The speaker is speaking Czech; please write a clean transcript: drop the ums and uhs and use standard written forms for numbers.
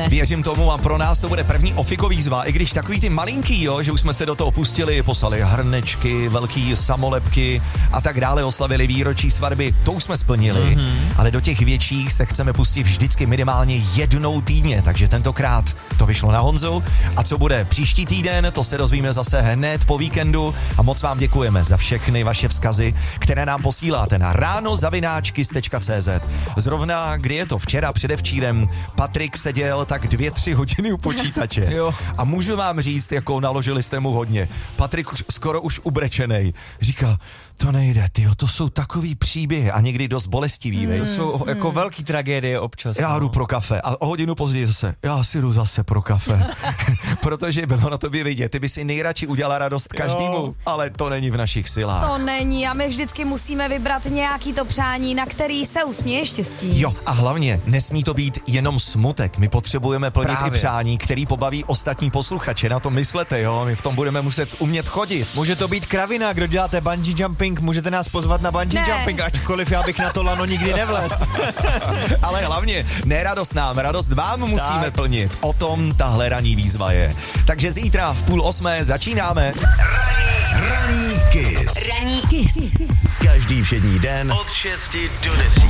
Věřím tomu a pro nás to bude první ofiko výzva, i když takový ty malinký, jo, že už jsme se do toho pustili, poslali hrnečky, velký samolepky a tak dále, oslavili výročí svatby, to už jsme splnili, ale do těch větších se chceme pustit vždycky minimálně jednou týdně, takže tentokrát to vyšlo na Honzu a co bude příští týden, to se dozvíme zase hned po víkendu a moc vám děkujeme za všechny vaše vzkazy, které nám posíláte na ráno@kiss.cz. Zrovna, kdy je to včera, předevčírem, Patrik seděl tak 2-3 hodiny u počítače. Jo. A můžu vám říct, jako naložili jste mu hodně. Patrik skoro už ubrečenej. Říká, to nejde, tyjo, to jsou takový příběhy a někdy dost bolestivý, vej. To jsou jako velký tragédie občas. Já jdu pro kafe a o hodinu později zase, já si jdu zase pro kafe. Protože bylo na tobě vidět, ty by si nejradši udělala radost každému, ale to není v našich silách. To není a my vždycky musíme vybrat nějaký to přání, na který se usměje štěstí. Jo, a hlavně nesmí to být jenom smutek. My potřebujeme plnit Právě. i přání, který pobaví ostatní posluchače. Na to myslete, jo? My v tom budeme muset umět chodit. Může to být kravina, kdo děláte bungee jumping, můžete nás pozvat na bungee Ne. jumping, ačkoliv já bych na to lano nikdy nevlez. Ale hlavně, ne radost nám, radost vám musíme Tak. plnit. O tom tahle ranní výzva je. Takže zítra v 7:30 začínáme. Ranní Kiss. Ranní Kiss. Každý všední den od 6 do 10.